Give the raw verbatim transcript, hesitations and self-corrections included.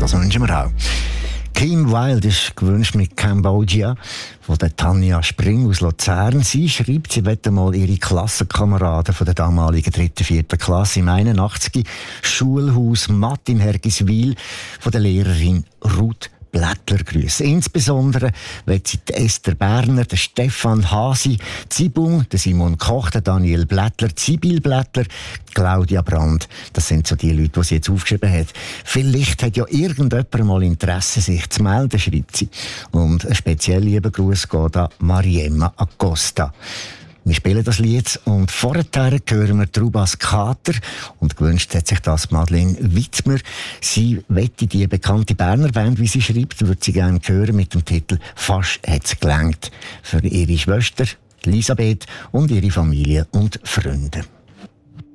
Das wünschen wir auch. Kim Wilde ist gewünscht mit Cambodia von der Tanja Spring aus Luzern. Sie schreibt, sie möchte mal ihre Klassenkameraden von der damaligen dritten, vierten Klasse im einundachtzig Schulhaus Matt in Hergiswil von der Lehrerin Ruth Blättler grüßen. Insbesondere wird sie die Esther Berner, den Stefan Hasi, Zibung, den Simon Koch, den Daniel Blättler, Sibyl Blättler, Claudia Brandt. Das sind so die Leute, die sie jetzt aufgeschrieben hat. Vielleicht hat ja irgendjemand mal Interesse, sich zu melden, schreibt sie. Und ein speziell lieber Gruß geht an Mariemma Acosta. Wir spielen das Lied und vorher hören wir Trubas Kater und gewünscht hat sich das Madeleine Wittmer. Sie wette die bekannte Berner Band, wie sie schreibt, würde sie gerne hören mit dem Titel «Fast hat's gelangt» für ihre Schwester Elisabeth und ihre Familie und Freunde.